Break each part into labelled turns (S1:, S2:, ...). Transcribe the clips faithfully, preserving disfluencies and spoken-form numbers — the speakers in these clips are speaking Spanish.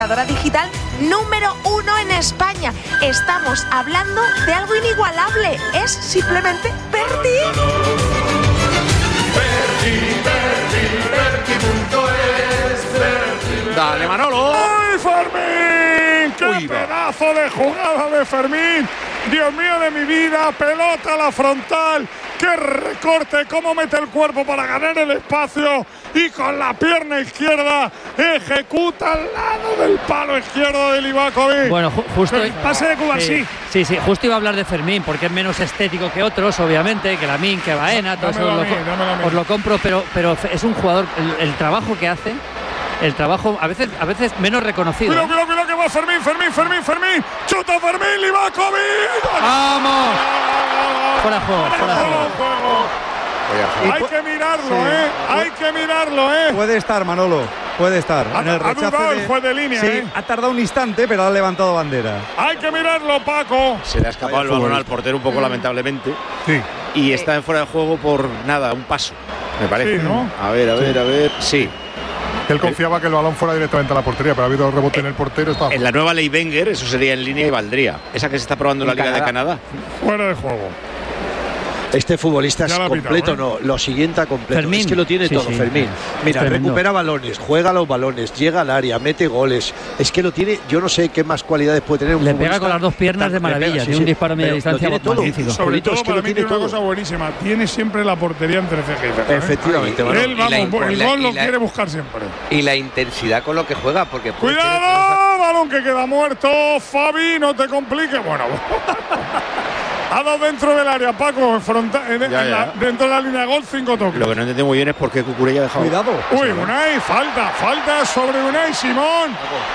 S1: digital número uno en España. Estamos hablando de algo inigualable. Es simplemente Berti.
S2: Berti, Berti, Berti punto es, Berti.
S3: Dale, Manolo.
S4: ¡Ay, Fermín! ¡Qué
S3: Uy,
S4: pedazo de jugada de Fermín! Dios mío de mi vida, pelota a la frontal. ¡Qué recorte! ¿Cómo mete el cuerpo para ganar el espacio? Y con la pierna izquierda ejecuta al lado del palo izquierdo de Livakovic.
S5: Bueno, ju justo.
S4: El pase de Cubarsí.
S5: Sí, sí, sí, justo iba a hablar de Fermín, porque es menos estético que otros, obviamente, que Lamine, que Baena, todo eso os lo, os lo compro, pero, pero es un jugador, el, el trabajo que hace. El trabajo a veces a veces menos reconocido.
S4: Cuidado, cuidado, cuidado que va Fermín, Fermín, Fermín, Fermín. Chuta Fermín, Livakovic.
S5: ¡Vamos! Fuera de juego, fuera de juego.
S4: Hay que mirarlo, ¿eh? Hay que mirarlo, ¿eh?
S6: Puede estar, Manolo. Puede estar.
S4: Ha,
S6: en el
S4: ha dudado el juez de línea,
S6: sí,
S4: ¿eh?
S6: ha tardado un instante, pero ha levantado bandera.
S4: Hay que mirarlo, Paco.
S3: Se le ha escapado el balón al portero un poco lamentablemente.
S4: Sí.
S3: Y está en fuera de juego por nada, un paso, me parece.
S4: Sí, ¿no?
S3: A ver, a ver, a ver. Sí.
S7: Él confiaba que el balón fuera directamente a la portería, pero ha habido rebote en el portero. Estaba...
S3: En la nueva ley Wenger, eso sería en línea y valdría. Esa que se está probando en la Liga de Canadá.
S4: Fuera de juego.
S8: Este futbolista es completo,
S4: pitado, ¿eh?
S8: no, lo siguiente a completo.
S5: Fermín.
S8: Es que lo tiene
S5: Sí,
S8: todo,
S5: sí,
S8: Fermín. Mira, recupera balones, juega los balones, llega al área, mete goles. Es que lo tiene, yo no sé qué más cualidades puede tener un
S5: Le
S8: futbolista.
S5: pega con las dos piernas
S8: Tan-
S5: de maravilla,
S8: le pega, sí,
S5: tiene
S8: sí,
S5: un disparo a media
S8: pero
S5: distancia
S8: lo tiene todo.
S5: magnífico.
S4: Sobre
S8: Solito,
S4: todo
S8: es que
S4: para
S8: lo
S4: mí
S8: tiene
S4: tiene una
S8: todo.
S4: cosa buenísima. Tiene siempre la portería entre ceja y ceja, ¿eh?
S8: Efectivamente, Manolo.
S4: Él, vamos,
S9: Y la-
S4: el
S9: y la-
S4: gol
S9: y
S4: lo
S9: la-
S4: quiere buscar siempre.
S9: Y la intensidad con lo que juega, porque puede tener
S4: ¡Cuidado! Balón que queda muerto. Fabi, no te compliques. Bueno, ha dado dentro del área, Paco, en fronta, en,
S3: Ya,
S4: en
S3: ya.
S4: La, dentro de la línea de gol, cinco toques.
S3: Lo que no entiendo muy bien es por qué Cucurella ha dejado.
S6: Cuidado.
S4: Uy, Unai, falta, falta sobre Unai Simón.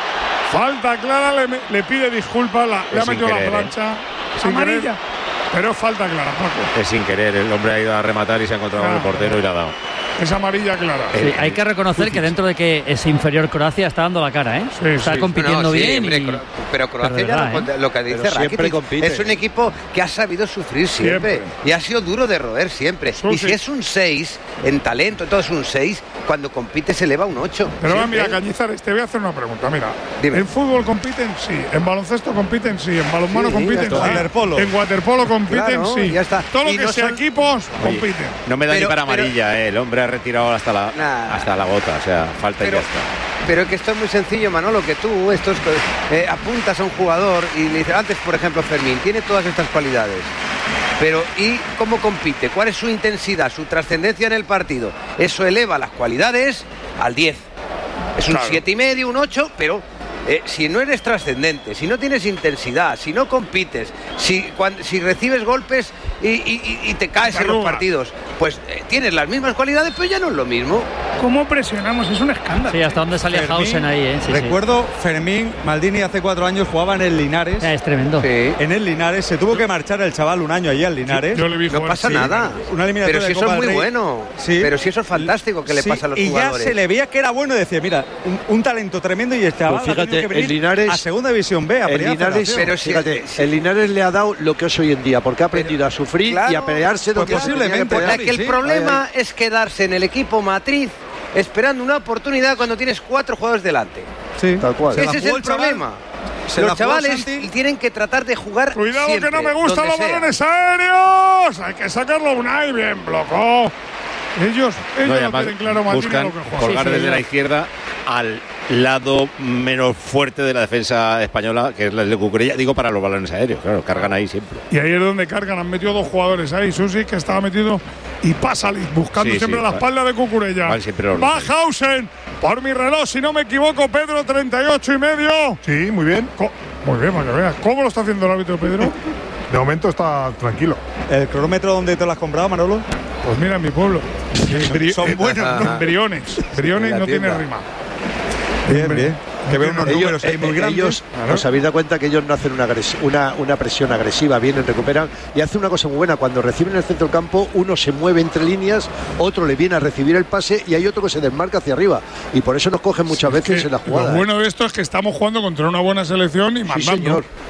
S4: Falta clara, le, le pide disculpas, la, le ha
S3: sin
S4: metido
S3: querer,
S4: la plancha. Sin
S6: Amarilla.
S4: querer, pero es falta clara, Paco.
S3: Es sin querer, el hombre ha ido a rematar y se ha encontrado con el
S4: Claro.
S3: portero y le ha dado.
S4: Es amarilla clara.
S5: Sí, hay que reconocer que dentro de que es inferior Croacia está dando la cara, ¿eh?
S4: Sí,
S5: está
S4: sí.
S5: compitiendo
S9: No, no, sí,
S5: bien.
S9: hombre,
S5: y-
S9: Cro- pero Croacia
S5: pero de
S9: ya
S5: verdad,
S9: lo,
S5: ¿eh?
S9: lo que dice
S8: Pero siempre
S9: Rakitic,
S8: compite.
S9: es un equipo que ha sabido sufrir siempre,
S4: Siempre.
S9: y ha sido duro de roer siempre.
S4: Sí,
S9: y
S4: sí.
S9: si es un seis en talento, entonces un seis, cuando compite se eleva a un ocho.
S4: Pero va,
S9: Siempre.
S4: mira, Cañizares, te voy a hacer una pregunta. Mira,
S9: Dime.
S4: en fútbol compiten, sí. En baloncesto compiten, sí. En balonmano
S9: Sí,
S4: compiten,
S9: ya está.
S4: sí.
S6: Waterpolo.
S4: En waterpolo compiten,
S9: Claro,
S4: sí.
S9: ya está.
S4: Todo lo
S9: Y
S4: que
S9: no
S4: sea
S9: son-
S4: equipos,
S3: Oye,
S4: compiten.
S3: no me da
S9: Pero-
S3: ni para
S9: pero-
S3: amarilla, eh. El hombre ha retirado hasta la,
S9: Nah.
S3: hasta la gota, o sea, falta
S9: Pero,
S3: y ya está.
S9: pero es que esto es muy sencillo, Manolo, que tú estos, eh, apuntas a un jugador y le dices, antes, por ejemplo, Fermín, tiene todas estas cualidades. Pero, ¿y cómo compite? ¿Cuál es su intensidad, su trascendencia en el partido? Eso eleva las cualidades al diez. Es un
S4: Claro.
S9: siete y medio, un ocho, pero eh, si no eres trascendente, si no tienes intensidad, si no compites, si, cuan- si recibes golpes y, y- y te caes en los
S4: Arruga.
S9: partidos, pues eh, tienes las mismas cualidades, pero ya no es lo mismo.
S10: ¿Cómo presionamos? Es un escándalo.
S5: Sí, hasta dónde salía
S6: Fermín,
S5: Hausen ahí, ¿eh? Sí, sí.
S6: Recuerdo, Fermín, Maldini hace cuatro años jugaba en el Linares.
S5: Ya, es tremendo.
S9: Sí.
S6: En el Linares, se tuvo que marchar el chaval un año allí al Linares.
S4: Yo le vi
S9: No
S4: jugar,
S9: pasa
S4: sí.
S9: nada.
S6: Una eliminatoria
S9: Pero si
S6: de
S9: eso
S6: Copa
S9: es muy
S6: del Rey.
S9: bueno.
S6: Sí.
S9: Pero si eso es fantástico que le
S6: Sí,
S9: pasa a los
S6: y
S9: jugadores.
S6: ya se le veía que era bueno y decía, mira, un, un talento tremendo y este chaval
S8: Pues
S6: ha
S8: fíjate,
S6: tenido que venir
S8: el Linares-
S6: a segunda división B, a
S8: El
S6: primera
S8: Linares,
S6: federación.
S9: Pero si-
S8: fíjate,
S9: si-
S8: el Linares le ha dado lo que es hoy en día, porque ha aprendido a sufrir
S9: Claro,
S8: y a pelearse
S6: pues
S8: donde se tenía que
S6: posiblemente,
S8: pelear.
S9: Porque el
S6: sí.
S9: problema es quedarse en el equipo matriz esperando una oportunidad cuando tienes cuatro jugadores delante.
S6: Sí,
S8: Tal cual.
S6: Se la
S9: Ese es
S6: jugó
S9: el
S6: chaval,
S9: problema.
S6: se la
S9: Los
S6: jugó
S9: chavales
S6: Santi.
S9: tienen que tratar de jugar
S4: Cuidado
S9: siempre,
S4: que no me gustan
S9: donde
S4: los
S9: sea.
S4: balones aéreos. Hay que sacarlo Unai, bien, blocó. Ellos, ellos
S3: No, y
S4: no
S3: además
S4: tienen claro Martín
S3: buscan
S4: lo que juega.
S3: colgar
S4: Sí, sí,
S3: desde
S4: ya.
S3: la izquierda al lado menos fuerte de la defensa española, que es la de Cucurella. Digo, para los balones aéreos, claro, cargan ahí siempre.
S4: Y ahí es donde cargan, han metido dos jugadores ahí, Susi, que estaba metido, y Pasalic, buscando
S3: Sí,
S4: siempre
S3: sí,
S4: la
S3: va-
S4: espalda de Cucurella.
S3: van siempre los
S4: Va
S3: dos.
S4: Hausen, por mi reloj, si no me equivoco, Pedro, treinta y ocho y medio.
S7: Sí, muy bien.
S4: Co- Muy bien, para que veas. ¿Cómo lo está haciendo el árbitro, Pedro?
S7: De momento está tranquilo.
S6: ¿El cronómetro dónde te lo has comprado, Manolo?
S4: Pues mira, en mi pueblo. Bri-
S6: Son
S4: eh,
S6: buenos,
S4: ¿no? Briones. Briones
S9: En la
S4: no tiene
S9: tienda.
S4: rima.
S6: Bien, bien. Que veo unos
S8: Ellos,
S6: números ahí muy
S8: eh,
S6: grandes.
S8: ellos,
S4: Claro.
S8: os habéis dado cuenta que ellos no hacen una, agres- una, una presión agresiva, vienen, recuperan y hacen una cosa muy buena. Cuando reciben el centro del campo, uno se mueve entre líneas, otro le viene a recibir el pase y hay otro que se desmarca hacia arriba. Y por eso nos cogen muchas veces
S4: Que
S8: en la jugada.
S4: Lo bueno de esto es que estamos jugando contra una buena selección y
S8: Sí,
S4: mandando.
S8: señor.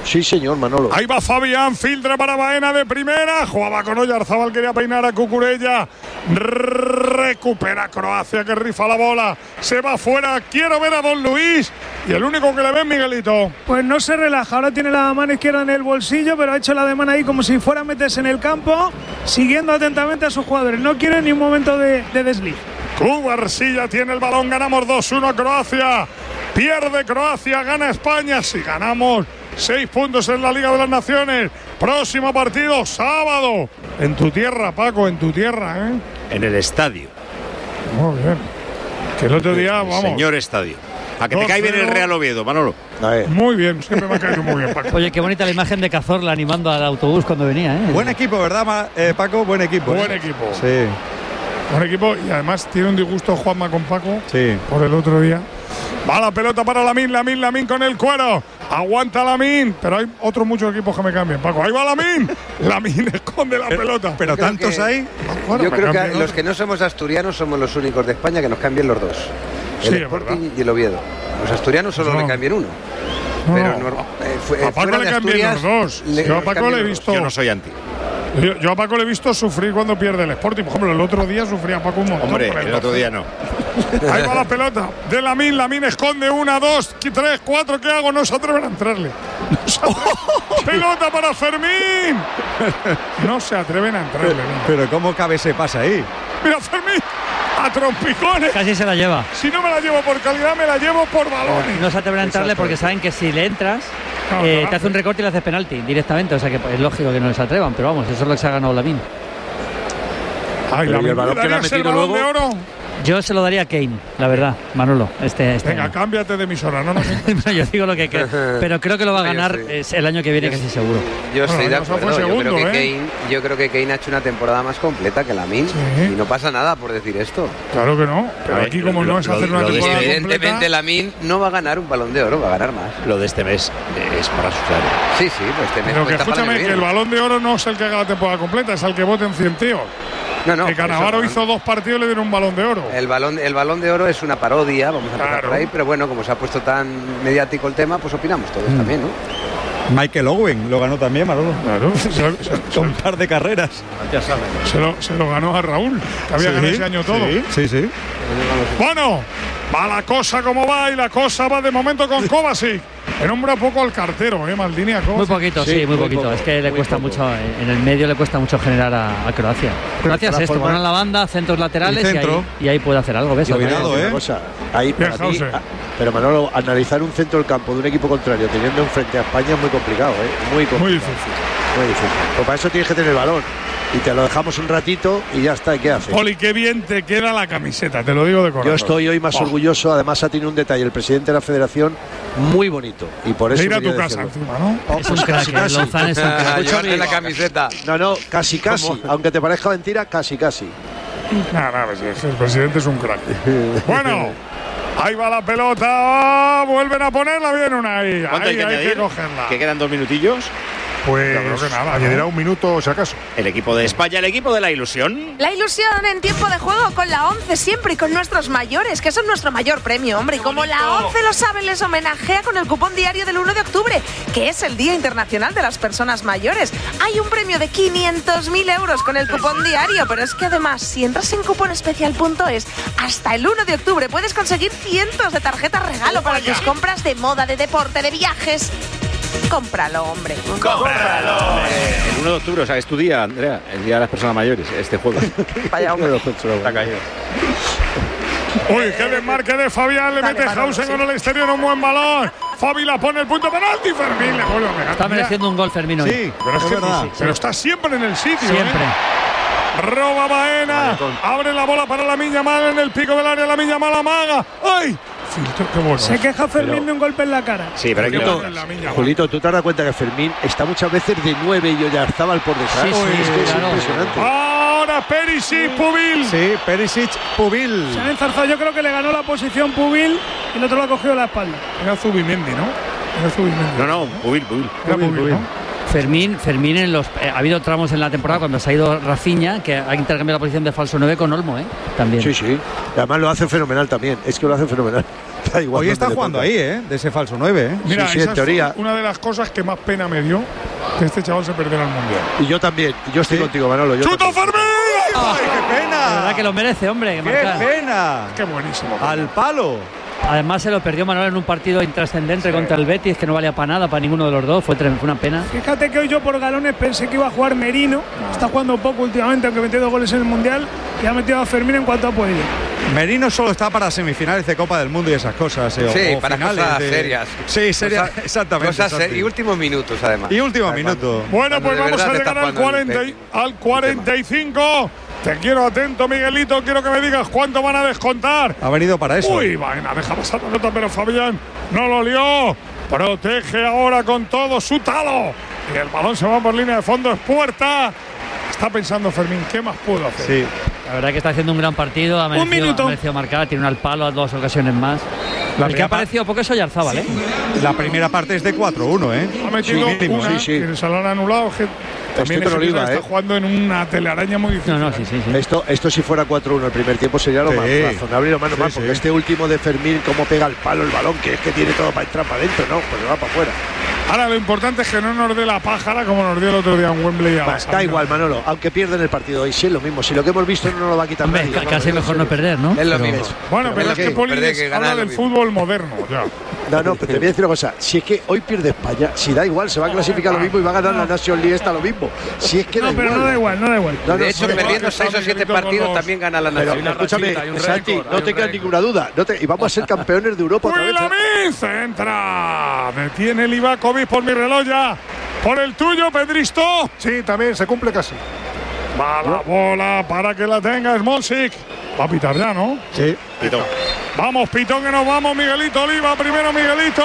S8: Sí, señor, Manolo.
S4: Ahí va Fabián, filtra para Baena de primera. Jugaba con Oyarzabal, quería peinar a Cucurella. Recupera Croacia, que rifa la bola. Se va fuera. Quiero ver a Don Luis. Y el único que le ve es Miguelito.
S10: Pues no se relaja. Ahora tiene la mano izquierda en el bolsillo, pero ha hecho la de mano ahí como si fuera a meterse en el campo, siguiendo atentamente a sus jugadores. No quiere ni un momento de, de desliz.
S4: Cubarsilla tiene el balón. Ganamos dos uno a Croacia. Pierde Croacia, gana España. Si ganamos, seis puntos en la Liga de las Naciones. Próximo partido, sábado. En tu tierra, Paco, en tu tierra, ¿eh?
S3: En el estadio.
S4: Muy bien. Que el otro día, vamos.
S3: Señor estadio. A que te cae bien el Real Oviedo, Manolo.
S4: Muy bien, siempre me ha caído muy bien, Paco.
S5: Oye, qué bonita la imagen de Cazorla animando al autobús cuando venía, ¿eh?
S6: Buen equipo, ¿verdad, eh, Paco? Buen equipo.
S4: Buen
S6: ¿eh?
S4: equipo.
S6: Sí.
S4: Buen equipo, y además tiene un disgusto Juanma con Paco.
S6: Sí.
S4: Por el otro día. Va la pelota para Lamín, Lamín, Lamín con el cuero. Aguanta Lamín, pero hay otros muchos equipos que me cambian, Paco. Ahí va Lamín. Lamín esconde la pelota.
S6: Pero tantos
S9: que,
S6: hay.
S9: Bueno, yo creo que los que no somos asturianos somos los únicos de España que nos cambian los dos. El
S4: Sí,
S9: Sporting y el Oviedo. Los asturianos solo
S4: no.
S9: le cambian uno.
S4: No.
S9: Pero no, eh, fue,
S4: a Paco le cambian los dos.
S9: Le,
S4: yo a Paco le he visto.
S3: Yo no soy anti.
S4: Yo, yo a Paco le he visto sufrir cuando pierde el Sporting. Por ejemplo, el otro día sufría Paco un montón.
S3: Hombre,
S4: el
S3: el otro día no.
S4: Ahí va la pelota de Lamín. Lamín esconde una, dos, tres, cuatro. ¿Qué hago? No se atreven a entrarle. No se atreven. Pelota para Fermín. No se atreven a entrarle. ¿No?
S6: Pero ¿cómo cabe ese pase ahí?
S4: Mira, Fermín. A trompicones.
S5: Casi se la lleva.
S4: Si no me la llevo por calidad, me la llevo por balones.
S5: No se atreven a entrarle porque saben que si le entras,
S4: No,
S5: eh,
S4: no,
S5: te hace un recorte y le haces penalti directamente. O sea que es lógico que no les atrevan, pero vamos, eso es lo que se ha ganado Lamín.
S4: Ay,
S8: Pero ¿y el balón que le ha
S4: ¿darías el
S8: metido
S4: balón
S8: luego?
S4: de oro?
S5: Yo se lo daría a Kane, la verdad, Manolo. Este, este
S4: Venga,
S5: año.
S4: cámbiate de emisora, no nos
S5: No, yo digo lo que creo, pero creo que lo va a ganar
S9: Yo sí.
S5: es el año que viene, casi seguro.
S9: Yo estoy
S4: Bueno,
S9: de
S4: no fue
S9: acuerdo.
S4: segundo,
S9: yo, creo que
S4: ¿eh?
S9: Kane, yo creo que Kane ha hecho una temporada más completa que Lamín.
S4: Sí.
S9: Y no pasa nada por decir esto.
S4: Claro que no. Pero
S3: A ver,
S4: aquí, como
S3: lo-
S4: no es
S3: lo-
S4: hacer
S3: lo
S4: una
S3: de-
S4: temporada
S9: Evidentemente
S4: completa.
S9: Lamín no va a ganar un Balón de Oro, va a ganar más.
S3: Lo de este mes es para asustar.
S9: Sí, sí, pues tenés
S4: Pero que
S9: cuenta para
S4: escúchame,
S9: el
S4: que
S9: año
S4: el
S9: viene.
S4: balón de oro no es el que haga la temporada completa, es el que voten cien tíos.
S9: No, no,
S4: que
S9: por eso,
S4: Cannavaro
S9: no.
S4: hizo dos partidos y le dieron un balón de oro.
S9: El balón, el balón de oro es una parodia, vamos a empezar
S4: Claro.
S9: por ahí, pero bueno, como se ha puesto tan mediático el tema, pues opinamos todos
S4: Mm.
S9: también, ¿no?
S6: Michael Owen lo ganó también, Manolo.
S4: Claro, se, se-
S6: Con un par de carreras.
S4: se lo, se lo ganó a Raúl, que había ganado ese año todo.
S6: Sí, sí, sí.
S4: Bueno, va la cosa como va y la cosa va de momento con Kovacic. En un poco al cartero, ¿eh, Maldini? A Kovacic.
S5: Muy poquito, sí,
S8: Sí,
S5: muy,
S8: muy
S5: poquito.
S8: poco,
S5: es que le
S8: muy
S5: cuesta
S8: poco.
S5: mucho, en el medio le cuesta mucho generar a, a Croacia. Croacia es
S8: todas
S5: esto,
S8: formas-
S5: ponen la banda, centros laterales
S6: El centro.
S5: Y, ahí, y ahí puede hacer algo, ¿ves?
S6: Cuidado,
S8: Una
S6: ¿eh?
S8: cosa, ahí
S4: Bien,
S8: para mí,
S4: Jause.
S8: ah, pero Manolo, analizar un centro del campo de un equipo contrario teniendo enfrente a España es muy complicado, ¿eh? Muy complicado.
S4: Muy difícil.
S8: Muy difícil. Pues para eso tienes que tener el balón. Y te lo dejamos un ratito y ya está. ¿Y qué haces?
S4: Poli, qué bien te queda la camiseta, te lo digo de corazón.
S8: Yo estoy hoy más
S4: Oh,
S8: orgulloso. Además, ha tenido un detalle el presidente de la federación muy bonito. Y por eso
S4: De ir a
S8: quería
S4: tu casa
S8: decirlo.
S4: encima, ¿no?
S8: Oh,
S5: Es un
S8: pues
S5: crack,
S8: casi,
S5: eh,
S8: casi.
S5: Lozán es un crack.
S9: Ah,
S8: Escúchame.
S9: llevarte la camiseta.
S8: No, no, casi, casi.
S9: ¿Cómo?
S8: Aunque te parezca mentira, casi, casi.
S4: Nada, nada, pues, el presidente es un crack. Bueno, ahí va la pelota. Ah, vuelven a ponerla bien una ahí.
S3: ¿Cuánto
S4: Ahí
S3: hay que
S4: hay
S3: añadir?
S4: que cogerla.
S3: Que quedan dos minutillos.
S7: Pues
S4: Yo creo que nada, ¿no?
S7: añadirá un minuto si acaso.
S3: El equipo de España, el equipo de la ilusión.
S1: La ilusión en tiempo de juego con la ONCE siempre y con nuestros mayores, que son nuestro mayor premio, hombre. Y como la ONCE lo sabe, les homenajea con el cupón diario del uno de octubre, que es el Día Internacional de las Personas Mayores. Hay un premio de quinientos mil euros con el cupón diario, pero es que además, si entras en cuponespecial punto es, hasta el uno de octubre puedes conseguir cientos de tarjetas regalo para tus compras de moda, de deporte, de viajes. Cómpralo, hombre.
S3: El uno de octubre, o sea, es tu día, Andrea. El día de las personas mayores, este jueves.
S1: Vaya, hombre.
S3: Está caído.
S4: Uy, qué desmarque de Fabián. Le
S1: Vale,
S4: mete
S1: Manolo,
S4: Hausen
S1: sí.
S4: con el exterior, un buen balón. Fabi la pone el punto penalti. Fermín le vuelve a pegar.
S5: Está
S4: Mira,
S5: mereciendo un gol Fermín hoy.
S6: Sí,
S4: Pero, es
S6: es
S4: que-
S6: verdad.
S4: pero está siempre en el sitio.
S5: Siempre.
S4: ¿eh? Roba Baena. Abre la bola para la Miña Mal en el pico del área. La Miña Mal amaga. ¡Ay! Filtro, qué bueno.
S10: Se queja Fermín
S8: Pero-
S10: de un golpe en la cara.
S3: Sí, pero hay que
S8: Julito,
S4: la Miña Mal.
S8: Julito, ¿tú te has dado cuenta que Fermín está muchas veces de nueve y Oyarzábal por detrás?
S5: Sí, sí,
S8: es que es
S5: claro.
S8: impresionante.
S4: Ahora Perisic, Pubil.
S6: Sí, Perisic, Pubil.
S10: Se han enzarzado. Yo creo que le ganó la posición Pubil y el otro lo ha cogido a la espalda.
S4: Era Zubimendi, ¿no? Era Zubimendi.
S3: No, no, Pubil, Pubil.
S4: Era Pubil, ¿no?
S5: Fermín, Fermín en los eh, ha habido tramos en la temporada cuando se ha ido Rafinha que ha intercambiado la posición de falso nueve con Olmo, ¿eh? También.
S8: Sí, sí. Y además lo hace fenomenal también. Es que lo hace fenomenal. Da igual.
S6: Hoy está jugando ahí, ¿eh? De ese falso nueve, ¿eh?
S4: Mira,
S8: sí, sí,
S4: esa
S8: en teoría.
S4: es una de las cosas que más pena me dio que este chaval se perdiera el Mundial.
S8: Y yo también. Yo estoy ¿Sí? contigo, Manolo. Yo
S4: ¡Chuto
S8: también.
S4: Fermín!
S6: ¡Ay, qué pena!
S5: La verdad que lo merece, hombre.
S6: ¡Qué
S5: marcar.
S6: pena!
S4: ¡Qué buenísimo!
S6: Al palo.
S5: Además se lo perdió Manuel en un partido intrascendente sí. contra el Betis, que no valía para nada, para ninguno de los dos. Fue, fue una pena.
S10: Fíjate que hoy yo por galones pensé que iba a jugar Merino. Está jugando poco últimamente, aunque metió dos goles en el Mundial. Y ha metido a Fermín en cuanto ha podido.
S6: Merino solo está para semifinales de Copa del Mundo y esas cosas. Eh,
S9: sí,
S6: o
S9: para
S6: finales
S9: cosas
S6: de...
S9: serias.
S6: Sí, serias,
S9: Cosas,
S6: exactamente.
S9: Cosas ser... Y últimos minutos, además.
S6: Y último minuto.
S4: Bueno, pues vamos a llegar al, cuarenta, al cuarenta y cinco. Te quiero atento, Miguelito. Quiero que me digas cuánto van a descontar.
S6: Ha venido para eso.
S4: Uy, vaina, deja pasar la nota, pero Fabián no lo lió. Protege ahora con todo su talo. Y el balón se va por línea de fondo. Es puerta. Está pensando Fermín, ¿qué más puedo hacer?
S5: Sí. La verdad que está haciendo un gran partido. Ha merecido, un minuto. Ha merecido marcar. Tiene un al palo a dos ocasiones más. La el que ha aparecido poco es Oyarzábal, ¿eh?
S6: La primera parte es de cuatro uno, ¿eh?
S4: Ha metido
S6: sí,
S4: una, sí, sí. Y se lo han anulado. Que también es Oliva, está eh. jugando en una telaraña muy difícil.
S5: No, no, sí, sí, sí.
S8: Esto, esto si fuera cuatro uno el primer tiempo sería lo sí. más razonable y lo más normal, sí, porque sí. este último de Fermín, cómo pega el palo el balón, que es que tiene todo para entrar para adentro, no, pues se va para afuera.
S4: Ahora lo importante es que no nos dé la pájara como nos dio el otro día en Wembley.
S8: Va, da igual, Manolo, aunque pierden el partido hoy, sí es lo mismo. Si lo que hemos visto no nos lo va a quitar nadie.
S5: Casi mejor no perder, ¿no?
S9: Es lo mismo.
S4: Bueno, pero, pero es que Poli habla del fútbol moderno. Ya.
S8: No, no, pero te voy a decir una cosa. Si es que hoy pierde España, si da igual, se va a clasificar lo mismo y va a ganar la National League esta lo mismo. Si es que
S10: no,
S8: da
S10: pero
S8: igual.
S10: no da igual, no da igual.
S8: No, no,
S9: de hecho, perdiendo seis o siete partidos también gana la National League.
S8: Escúchame, Santi, no tengas ninguna duda. No te, y vamos a ser campeones de Europa otra vez.
S4: ¡Uy, centra! Detiene Livakovic por mi reloj ya. Por el tuyo, Pedristo.
S7: Sí, también se cumple casi.
S4: Va la bola para que la tenga Smolcic. Va a pitar ya, ¿no?
S8: Sí.
S3: Pitón.
S4: Vamos, Pitón, que nos vamos. Miguelito Oliva, primero Miguelito.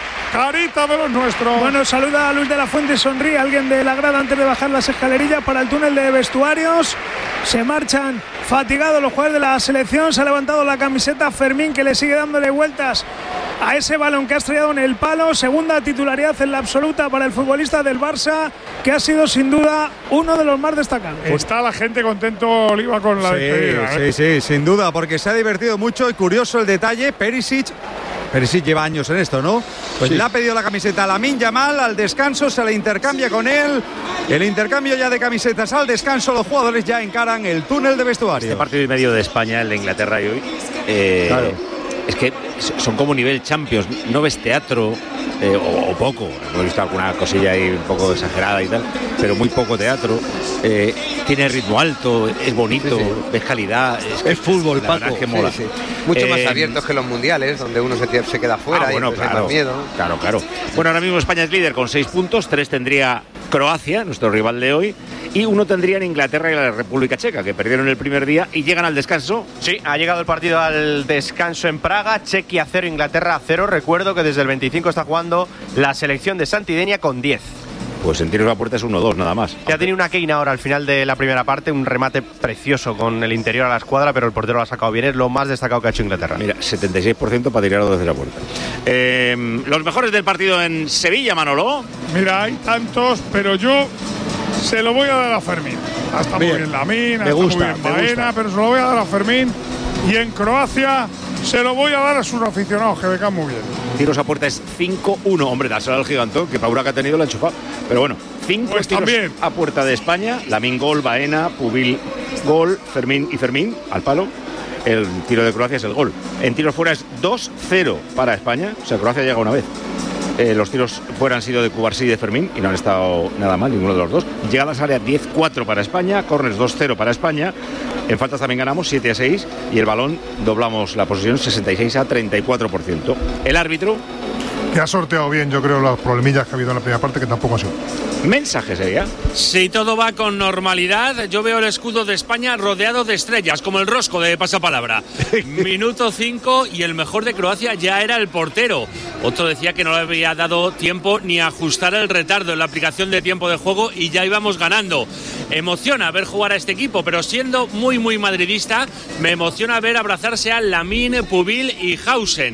S4: Carita de los nuestros.
S10: Bueno, saluda a Luis de la Fuente, sonríe alguien de la grada antes de bajar las escalerillas para el túnel de vestuarios. Se marchan fatigados los jugadores de la selección. Se ha levantado la camiseta Fermín, que le sigue dándole vueltas a ese balón que ha estrellado en el palo. Segunda titularidad en la absoluta para el futbolista del Barça, que ha sido sin duda uno de los más destacados.
S4: Está la gente contento, Oliva, con la
S6: sí,
S4: despedida. ¿eh?
S6: Sí, sí, sin duda, porque se ha divertido mucho y curioso el detalle. Perisic Perisic lleva años en esto, ¿no? Pues sí. Le ha pedido la camiseta a Lamine Yamal, al descanso se la intercambia con él. El intercambio ya de camisetas al descanso, los jugadores ya encaran el túnel de vestuario.
S3: Este partido y medio de España, el de Inglaterra y hoy, eh, claro. es que son como nivel Champions, no ves teatro. Eh, o, o poco, hemos visto alguna cosilla ahí un poco exagerada y tal, pero muy poco teatro. Eh, tiene ritmo alto, es bonito, sí, sí. ves calidad, es,
S8: es fútbol,
S3: la
S8: Paco.
S3: verdad es que mola.
S9: Sí, sí. Mucho
S3: eh,
S9: más abiertos que los mundiales, donde uno se, se queda fuera
S3: ah, bueno,
S9: y
S3: claro,
S9: hay más miedo.
S3: Claro, claro. Bueno, ahora mismo España es líder con seis puntos, tres tendría Croacia, nuestro rival de hoy, y uno tendría en Inglaterra y la República Checa, que perdieron el primer día y llegan al descanso.
S11: Sí, ha llegado el partido al descanso en Praga, Chequia cero, Inglaterra cero. Recuerdo que desde el veinticinco está jugando la selección de Santidenia con diez.
S3: Pues en tiros a puerta es uno dos nada más.
S11: Ya ha tenido una Keina ahora al final de la primera parte, un remate precioso con el interior a la escuadra, pero el portero lo ha sacado bien, es lo más destacado que ha hecho Inglaterra.
S3: Mira, setenta y seis por ciento para tirarlo desde la puerta. Eh, los mejores del partido en Sevilla, Manolo.
S4: Mira, hay tantos, pero yo se lo voy a dar a Fermín. Está bien. Muy bien Lamine, está gusta, muy bien Baena, pero se lo voy a dar a Fermín. Y en Croacia se lo voy a dar a sus aficionados, que me caen muy bien.
S3: Tiros a puerta es cinco uno. Hombre, dáselo al gigantón, que Paura que ha tenido la ha enchufado. Pero bueno, cinco pues tiros también a puerta de España. Lamine gol, Baena, Pubil gol, Fermín y Fermín al palo. El tiro de Croacia es el gol. En tiros fuera es dos cero para España. O sea, Croacia llega una vez. Eh, los tiros fuera han sido de Cubarsí y de Fermín y no han estado nada mal, ninguno de los dos. Llegadas área diez cuatro para España, corners dos cero para España. En faltas también ganamos siete a seis y el balón doblamos la posesión sesenta y seis a treinta y cuatro por ciento. El árbitro
S7: que ha sorteado bien, yo creo, las problemillas que ha habido en la primera parte, que tampoco ha sido.
S3: Mensaje sería.
S12: Si todo va con normalidad, yo veo el escudo de España rodeado de estrellas, como el rosco de Pasapalabra. Minuto cinco y el mejor de Croacia ya era el portero. Otro decía que no le había dado tiempo ni a ajustar el retardo en la aplicación de tiempo de juego y ya íbamos ganando. Emociona ver jugar a este equipo, pero siendo muy muy madridista, me emociona ver abrazarse a Lamine, Pubil y Hausen.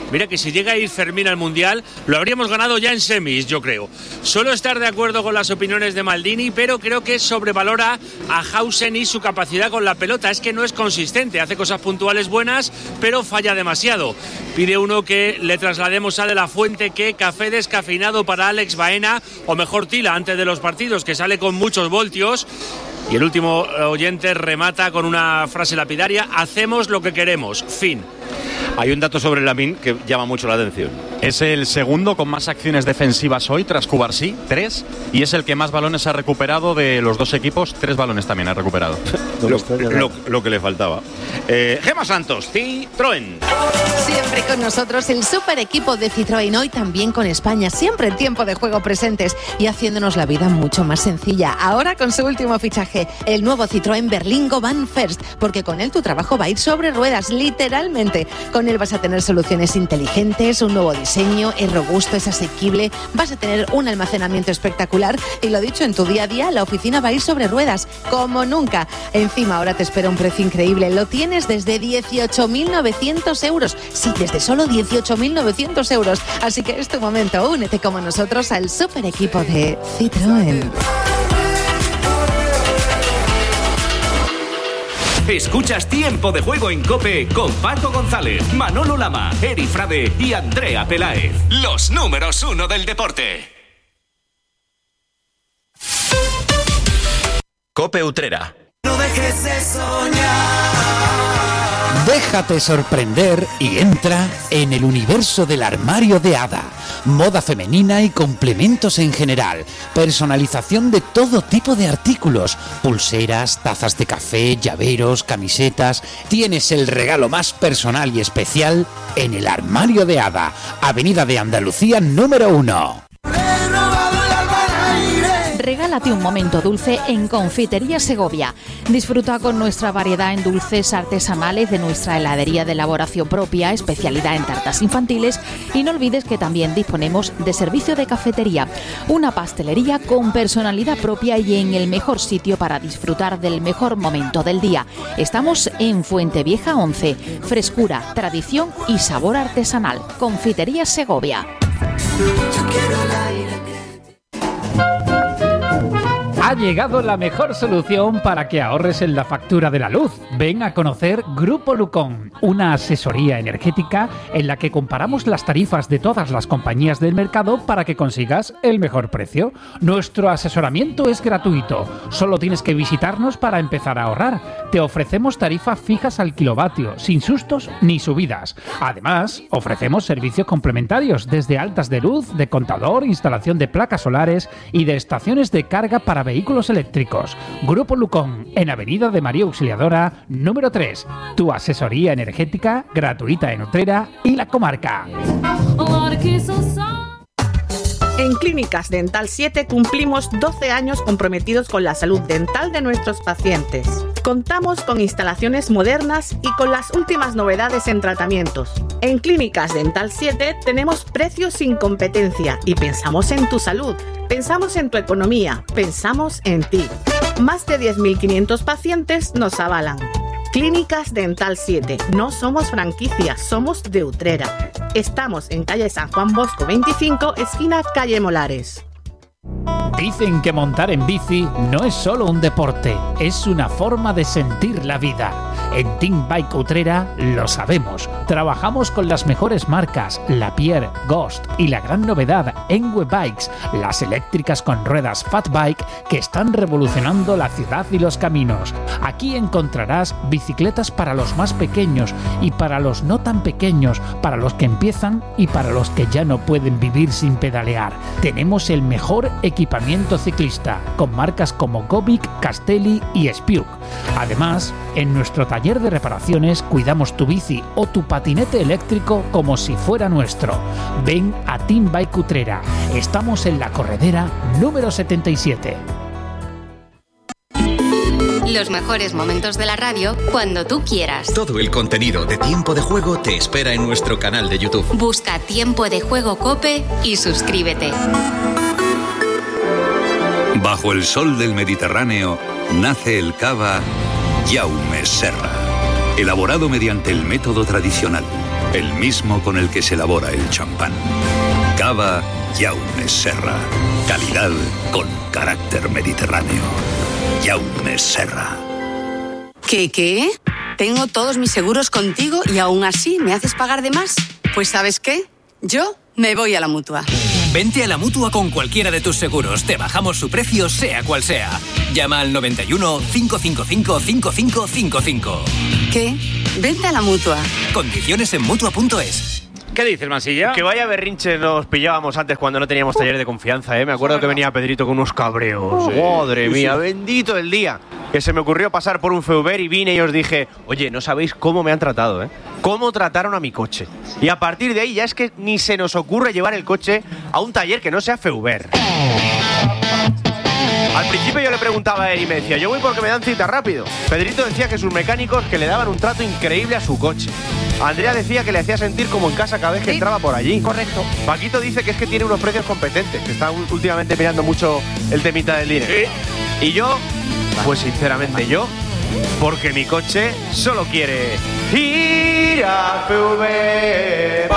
S12: Mira que si llega a ir Fermín al Mundial, lo habríamos ganado ya en semis, yo creo. Suelo estar de acuerdo con las opiniones de Maldini, pero creo que sobrevalora a Hausen y su capacidad con la pelota. Es que no es consistente, hace cosas puntuales buenas, pero falla demasiado. Pide uno que le traslademos a De La Fuente que café descafeinado para Alex Baena, o mejor Tila, antes de los partidos, que sale con muchos voltios. Y el último oyente remata con una frase lapidaria: hacemos lo que queremos, fin.
S3: Hay un dato sobre Lamine que llama mucho la atención.
S13: Es el segundo con más acciones defensivas hoy, tras Cubarsí, tres, y es el que más balones ha recuperado de los dos equipos, tres balones también ha recuperado.
S3: lo, lo, lo que le faltaba. Eh, Gemma Santos, Citroën.
S14: Siempre con nosotros el super equipo de Citroën, hoy también con España, siempre en tiempo de juego presentes y haciéndonos la vida mucho más sencilla. Ahora con su último fichaje, el nuevo Citroën Berlingo Van First, porque con él tu trabajo va a ir sobre ruedas, literalmente. Con él vas a tener soluciones inteligentes, un nuevo diseño, es robusto, es asequible, vas a tener un almacenamiento espectacular y lo dicho, en tu día a día la oficina va a ir sobre ruedas, como nunca. Encima ahora te espera un precio increíble, lo tienes desde dieciocho mil novecientos euros. Sí, desde solo dieciocho mil novecientos euros. Así que es tu momento, únete como nosotros al super equipo de Citroën.
S15: Escuchas Tiempo de Juego en COPE con Paco González, Manolo Lama, Eri Frade y Andrea Peláez. Los números uno del deporte. COPE Utrera.
S16: No dejes de soñar.
S17: Déjate sorprender y entra en el universo del armario de Ada. Moda femenina y complementos en general. Personalización de todo tipo de artículos. Pulseras, tazas de café, llaveros, camisetas. Tienes el regalo más personal y especial en el armario de Ada. Avenida de Andalucía número uno.
S18: Regálate un momento dulce en Confitería Segovia. Disfruta con nuestra variedad en dulces artesanales de nuestra heladería de elaboración propia, especialidad en tartas infantiles, y no olvides que también disponemos de servicio de cafetería, una pastelería con personalidad propia y en el mejor sitio para disfrutar del mejor momento del día. Estamos en Fuentevieja once. Frescura, tradición y sabor artesanal. Confitería Segovia.
S16: Yo quiero el aire.
S19: Ha llegado la mejor solución para que ahorres en la factura de la luz. Ven a conocer Grupo Lucón, una asesoría energética en la que comparamos las tarifas de todas las compañías del mercado para que consigas el mejor precio. Nuestro asesoramiento es gratuito, solo tienes que visitarnos para empezar a ahorrar. Te ofrecemos tarifas fijas al kilovatio, sin sustos ni subidas. Además, ofrecemos servicios complementarios desde altas de luz, de contador, instalación de placas solares y de estaciones de carga para vehículos Vehículos eléctricos. Grupo Lucón, en Avenida de María Auxiliadora, número tres. Tu asesoría energética gratuita en Utrera y la comarca.
S20: En Clínicas Dental siete cumplimos doce años comprometidos con la salud dental de nuestros pacientes. Contamos con instalaciones modernas y con las últimas novedades en tratamientos. En Clínicas Dental siete tenemos precios sin competencia y pensamos en tu salud, pensamos en tu economía, pensamos en ti. Más de diez mil quinientos pacientes nos avalan. Clínicas Dental siete. No somos franquicia, somos de Utrera. Estamos en calle San Juan Bosco veinticinco, esquina calle Molares.
S19: Dicen que montar en bici no es solo un deporte, es una forma de sentir la vida. En Team Bike Utrera lo sabemos. Trabajamos con las mejores marcas, Lapierre, Ghost y la gran novedad, Enwe Bikes, las eléctricas con ruedas Fat Bike que están revolucionando la ciudad y los caminos. Aquí encontrarás bicicletas para los más pequeños y para los no tan pequeños, para los que empiezan y para los que ya no pueden vivir sin pedalear. Tenemos el mejor equipamiento ciclista, con marcas como Gobic, Castelli y Spiuk. Además, en nuestro taller de reparaciones cuidamos tu bici o tu patinete eléctrico como si fuera nuestro. Ven a Team Bike Utrera. Estamos en la corredera número setenta y siete.
S21: Los mejores momentos de la radio cuando tú quieras.
S15: Todo el contenido de Tiempo de Juego te espera en nuestro canal de YouTube.
S21: Busca Tiempo de Juego COPE y suscríbete.
S22: Bajo el sol del Mediterráneo nace el cava Jaume Serra, elaborado mediante el método tradicional, el mismo con el que se elabora el champán. Cava Jaume Serra. Calidad con carácter mediterráneo. Jaume Serra.
S1: ¿Qué, qué? Tengo todos mis seguros contigo y aún así me haces pagar de más. Pues ¿sabes qué? Yo me voy a la Mutua.
S2: Vente a la Mutua con cualquiera de tus seguros. Te bajamos su precio, sea cual sea. Llama al noventa y uno, cinco cinco cinco, cinco cinco cinco cinco.
S1: ¿Qué? Vente a la Mutua.
S2: Condiciones en Mutua punto es.
S3: ¿Qué dices, Mansilla?
S11: Que vaya berrinche nos pillábamos antes cuando no teníamos taller de confianza, ¿eh? Me acuerdo que venía Pedrito con unos cabreos.
S3: Sí,
S11: Madre
S3: sí,
S11: mía,
S3: sí.
S11: bendito el día que se me ocurrió pasar por un Feuber y vine y os dije, oye, no sabéis cómo me han tratado, ¿eh? Cómo trataron a mi coche. Y a partir de ahí ya es que ni se nos ocurre llevar el coche a un taller que no sea Feuber. Al principio yo le preguntaba a él y me decía, yo voy porque me dan cita rápido. Pedrito decía que sus mecánicos que le daban un trato increíble a su coche. Andrea decía que le hacía sentir como en casa cada vez que
S5: Sí,
S11: entraba por allí.
S5: correcto.
S11: Paquito dice que es que tiene unos precios competentes, que está últimamente mirando mucho el temita del dinero. Y yo, pues sinceramente yo, porque mi coche solo quiere ir a Feuber.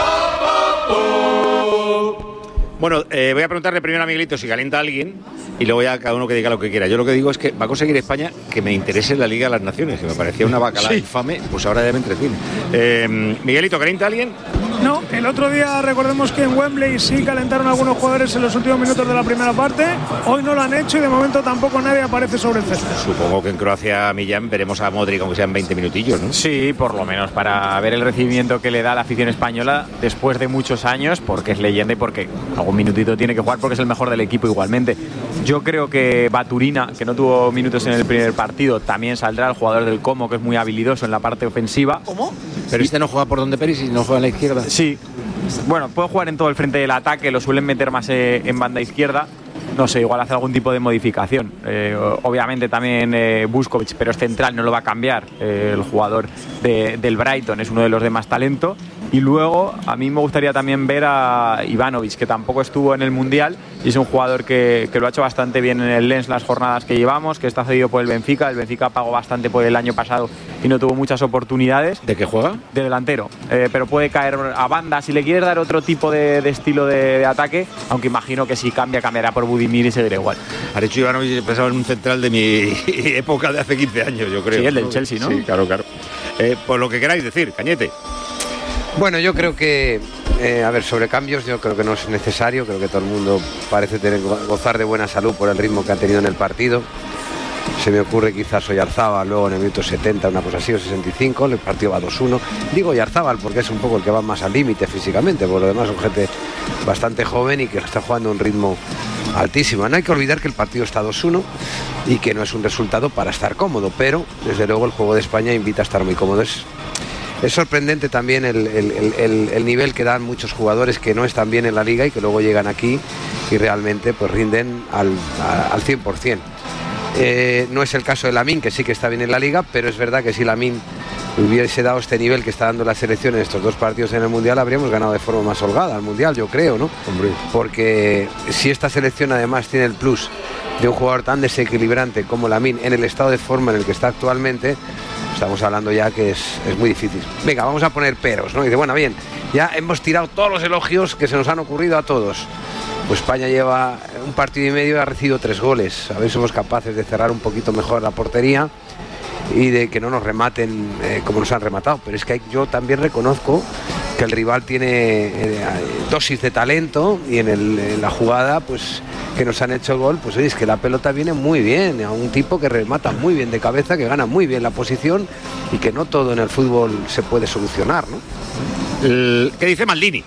S3: Bueno, eh, voy a preguntarle primero a Miguelito si calienta a alguien y luego ya cada uno que diga lo que quiera. Yo lo que digo es que va a conseguir España que me interese la Liga de las Naciones, que me parecía una bacalada
S10: Sí.
S3: infame, pues ahora ya me entretiene. Eh, Miguelito, ¿calienta a alguien?
S10: No, el otro día recordemos que en Wembley sí calentaron algunos jugadores en los últimos minutos de la primera parte. Hoy no lo han hecho y de momento tampoco nadie aparece sobre el césped.
S3: Supongo que en Croacia, Millán, veremos a Modric aunque sean veinte minutillos, ¿no?
S13: Sí, por lo menos para ver el recibimiento que le da la afición española después de muchos años, porque es leyenda y porque algún minutito tiene que jugar porque es el mejor del equipo igualmente. Yo creo que Baturina, que no tuvo minutos en el primer partido, también saldrá, el jugador del Como, que es muy habilidoso en la parte ofensiva.
S3: ¿Cómo? Pero este no juega por donde Perisic, no juega en la izquierda.
S13: Sí, bueno, puede jugar en todo el frente del ataque, lo suelen meter más eh, en banda izquierda. No sé, igual hace algún tipo de modificación. Eh, obviamente también eh, Buskovich, pero es central, no lo va a cambiar. Eh, el jugador de, del Brighton es uno de los de más talento. Y luego a mí me gustaría también ver a Ivanovic, que tampoco estuvo en el Mundial y es un jugador que, que lo ha hecho bastante bien en el Lens las jornadas que llevamos, que está cedido por el Benfica. El Benfica pagó bastante por el año pasado y no tuvo muchas oportunidades.
S3: ¿De qué juega?
S13: De delantero, eh, pero puede caer a banda si le quieres dar otro tipo de, de estilo de, de ataque, aunque imagino que si cambia, cambiará por Budimir y seguirá igual.
S3: Arecho Ivanovic pensaba en un central de mi época de hace quince años, yo creo.
S13: Sí, el del Chelsea, ¿no?
S3: Sí, claro, claro. Eh, pues lo que queráis decir, Cañete.
S9: Bueno, yo creo que, eh, a ver, sobre cambios yo creo que no es necesario, creo que todo el mundo parece tener, gozar de buena salud por el ritmo que ha tenido en el partido. Se me ocurre quizás Oyarzábal luego en el minuto setenta, una cosa así, o sesenta y cinco, el partido va dos uno. Digo Oyarzábal porque es un poco el que va más al límite físicamente, por lo demás son gente bastante joven y que está jugando a un ritmo altísimo. No hay que olvidar que el partido está dos uno y que no es un resultado para estar cómodo, pero desde luego el juego de España invita a estar muy cómodo. Es, es sorprendente también el, el, el, el nivel que dan muchos jugadores que no están bien en la liga y que luego llegan aquí y realmente pues rinden al, a, al cien por cien. Eh, no es el caso de Lamine, que sí que está bien en la liga, pero es verdad que si Lamine hubiese dado este nivel que está dando la selección en estos dos partidos en el Mundial, habríamos ganado de forma más holgada al Mundial, yo creo, ¿no?
S3: Hombre.
S9: Porque si esta selección además tiene el plus de un jugador tan desequilibrante como Lamine en el estado de forma en el que está actualmente, estamos hablando ya que es, es muy difícil. Venga, vamos a poner peros, ¿no? Y dice, bueno, bien, ya hemos tirado todos los elogios que se nos han ocurrido a todos. Pues España lleva un partido y medio y ha recibido tres goles. A ver si somos capaces de cerrar un poquito mejor la portería y de que no nos rematen eh, como nos han rematado. Pero es que hay, yo también reconozco que el rival tiene eh, dosis de talento y en, el, en la jugada pues que nos han hecho el gol, pues oye, es que la pelota viene muy bien, a un tipo que remata muy bien de cabeza, que gana muy bien la posición y que no todo en el fútbol se puede solucionar, ¿no?
S3: El, ¿Qué dice Maldini?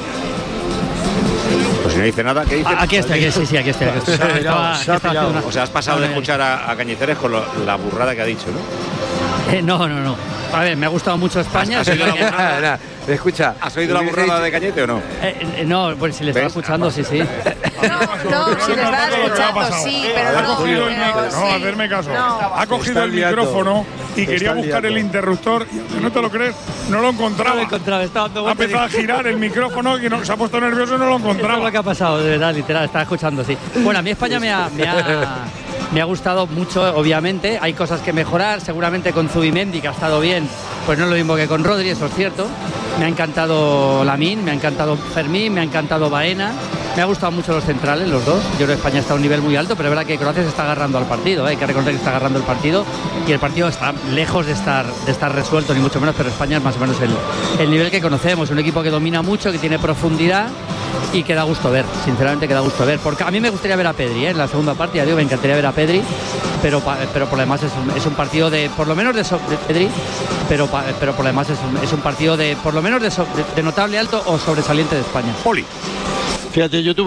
S3: Pues si no dice nada, ¿qué dice?
S5: Aquí está, aquí, sí, sí, aquí está. Aquí está.
S3: Se ha
S5: Estaba-
S3: se ha
S5: estaba
S3: pillado.
S5: haciendo una-
S3: O sea, has pasado de
S5: Vale.
S3: escuchar a, a Cañizares con lo- la burrada que ha dicho, ¿no?
S5: Eh, no, no, no. A ver, me ha gustado mucho España.
S3: ¿Has oído la burrada?
S9: Escucha.
S3: ¿Has oído la burrada de Cañete o no?
S5: Eh, eh, no, pues si le estaba
S3: ¿Ves?
S5: escuchando, sí, sí.
S4: No,
S10: si le estaba escuchando,
S4: sí,
S10: pero
S4: ha
S10: no,
S4: cogido el
S10: pero
S4: mic- no,
S10: sí.
S4: hacerme caso.
S10: No.
S4: Ha cogido
S10: Está
S4: el
S10: liando.
S4: micrófono y
S10: Está
S4: quería buscar
S10: liando.
S4: el interruptor y aunque no te lo crees, no lo encontraba.
S5: No lo encontraba, estaba dando
S4: Ha
S5: vueltas y
S4: empezado a
S5: dije-
S4: girar el micrófono y no, se ha puesto nervioso y no lo
S5: Esto es
S4: encontraba.
S5: lo que ha pasado, de verdad, literal, estaba escuchando, sí. Bueno, a mí España me ha, me ha, Me ha gustado mucho, obviamente. Hay cosas que mejorar. Seguramente con Zubimendi, que ha estado bien, pues no es lo mismo que con Rodri, eso es cierto. Me ha encantado Lamine, me ha encantado Fermín, me ha encantado Baena. Me ha gustado mucho los centrales, los dos. Yo creo que España está a un nivel muy alto, pero es verdad que Croacia se está agarrando al partido, ¿eh? Hay que reconocer que está agarrando el partido y el partido está lejos de estar, de estar resuelto, ni mucho menos, pero España es más o menos el, el nivel que conocemos. Un equipo que domina mucho, que tiene profundidad y que da gusto ver, sinceramente que da gusto ver. Porque a mí me gustaría ver a Pedri, ¿eh? En la segunda parte, ya digo, me encantaría ver a Pedri, pero, pero por lo demás es un, es un partido de, por lo menos de, so, de Pedri, pero, pero por lo demás es un, es un partido de, por lo menos de, so, de, de notable alto o sobresaliente de España.
S3: Poli.
S6: Fíjate, yo tuve